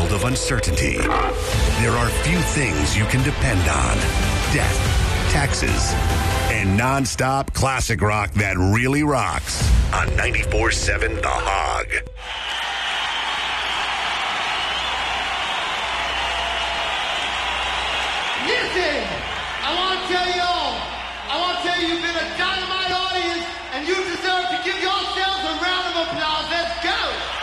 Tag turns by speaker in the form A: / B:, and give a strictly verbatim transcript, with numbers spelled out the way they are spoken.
A: world of uncertainty, there are few things you can depend on. Death, taxes, and non-stop classic rock that really rocks on ninety-four seven The Hog.
B: Listen, I want to tell you all, I want to tell you you've been a dynamite audience and you deserve to give yourselves a round of applause. Let's go.